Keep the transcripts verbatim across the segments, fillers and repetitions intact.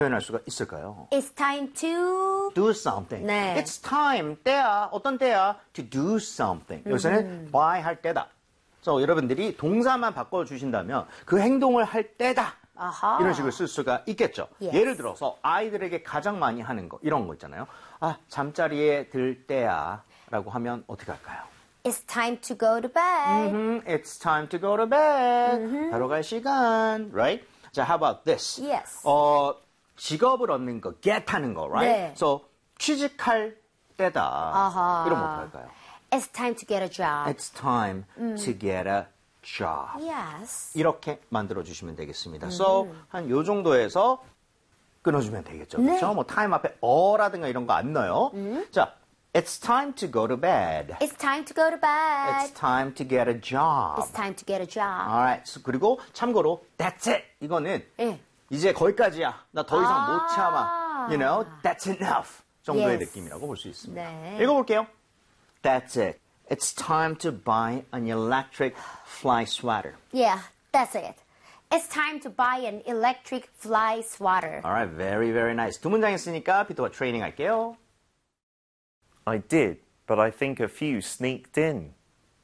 표현할 수가 있을까요? It's time to do something. 네. It's time, 때야, 어떤 때야? To do something. 여기서는 음. by 할 때다. 그래서 여러분들이 동사만 바꿔주신다면 그 행동을 할 때다. 아하. 이런 식으로 쓸 수가 있겠죠. Yes. 예를 들어서 아이들에게 가장 많이 하는 거 이런 거 있잖아요. 아, 잠자리에 들 때야 라고 하면 어떻게 할까요? It's time to go to bed. Mm-hmm. It's time to go to bed. Mm-hmm. 자러 갈 시간. Right? 자, how about this? Yes. 어, 직업을 얻는 거, get 하는 거, right? 네. So, 취직할 때다. 아하. 이러면 어떡할까요? It's time to get a job. It's time 음. to get a job. Yes. 이렇게 만들어주시면 되겠습니다. 음. So, 한 요 정도에서 끊어주면 되겠죠. 네. 그렇죠? 뭐, time 앞에 어라든가 이런 거 안 넣어요. 음. 자, it's time to go to bed. It's time to go to bed. It's time to get a job. It's time to get a job. Alright. So, 그리고 참고로, that's it. 이거는 네. 이제 거기까지야. 나 더 이상 아. 못 참아. You know, that's enough. 정도의 Yes. 느낌이라고 볼 수 있습니다. 네. 읽어볼게요. That's it. It's time to buy an electric fly swatter. Yeah, that's it. It's time to buy an electric fly swatter. Alright, very, very nice. 두 문장 했으니까 피터와 트레이닝 할게요. I did, but I think a few sneaked in.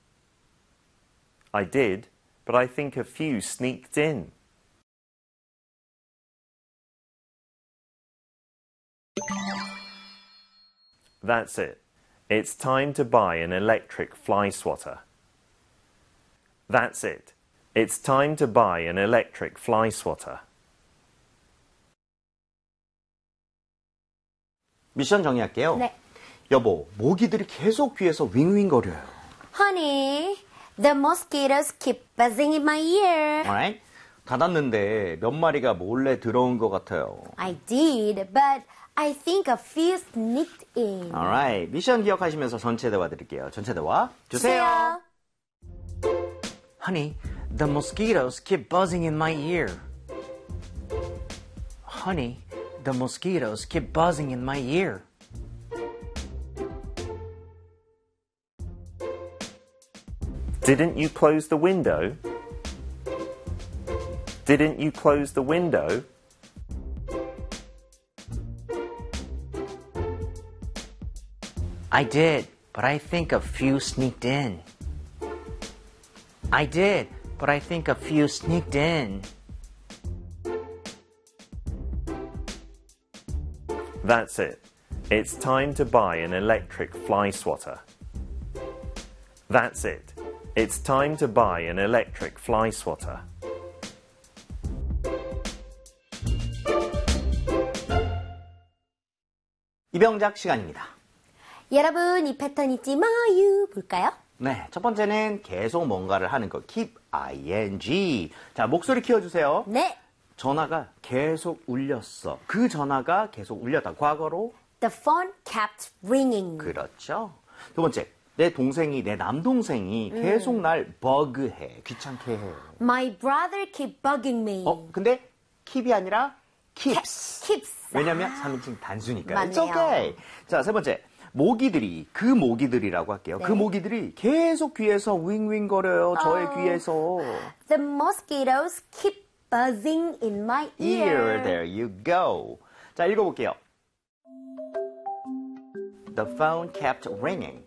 I did, but I think a few sneaked in. That's it. It's time to buy an electric fly swatter. That's it. It's time to buy an electric fly swatter. 미션 정리할게요. 네. 여보, 모기들이 계속 귀에서 윙윙거려요. Honey, the mosquitoes keep buzzing in my ear. Alright? 닫았는데 몇 마리가 몰래 들어온 것 같아요. I did, but I think a few sneaked in. Alright. 미션 기억하시면서 전체 대화 드릴게요. 전체 대화 주세요. Honey, the mosquitoes keep buzzing in my ear. Honey, the mosquitoes keep buzzing in my ear. Didn't you close the window? Didn't you close the window? I did, but I think a few sneaked in. I did, but I think a few sneaked in. That's it. It's time to buy an electric fly swatter. That's it. It's time to buy an electric fly swatter. 이병작 시간입니다. 여러분, 이 패턴 잊지 마요. 볼까요? 네, 첫 번째는 계속 뭔가를 하는 거. keep ing. 자, 목소리 키워주세요. 네. 전화가 계속 울렸어. 그 전화가 계속 울렸다. 과거로? The phone kept ringing. 그렇죠. 두 번째, 내 동생이, 내 남동생이 음. 계속 날 버그해. 귀찮게 해. My brother keep bugging me. 어, 근데 keep이 아니라 keeps. keeps. 왜냐면 삼 인칭 단수니까. 맞네요. It's okay. 자, 세 번째. 모기들이, 그 모기들이라고 할게요. 네. 그 모기들이 계속 귀에서 윙윙거려요. 저의 어. 귀에서. The mosquitoes keep buzzing in my ear. Ear, there you go. 자, 읽어볼게요. The phone kept ringing.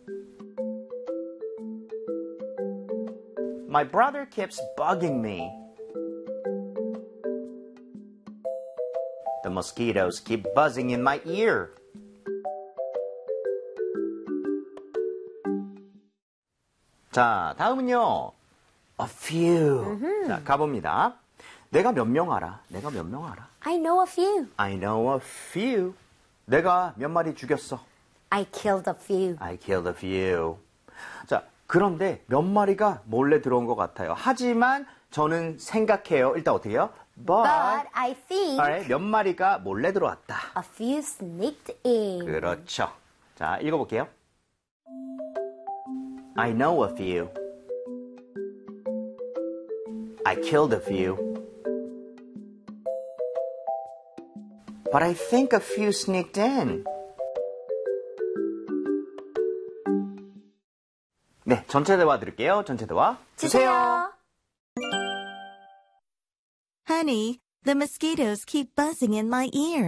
My brother keeps bugging me. The mosquitoes keep buzzing in my ear. 자, 다음은요. A few. Mm-hmm. 자, 가봅니다. 내가 몇 명 알아? 내가 몇 명 알아? I know a few. I know a few. 내가 몇 마리 죽였어? I killed a few. I killed a few. 자, 그런데 몇 마리가 몰래 들어온 것 같아요. 하지만 저는 생각해요. 일단 어떻게 해요? But, But I think alright, 몇 마리가 몰래 들어왔다. a few sneaked in. 그렇죠. 자, 읽어볼게요. I know a few. I killed a few. But I think a few sneaked in. 네, 전체 대화 드릴게요. 전체 대화 주세요. Honey, the mosquitoes keep buzzing in my ear.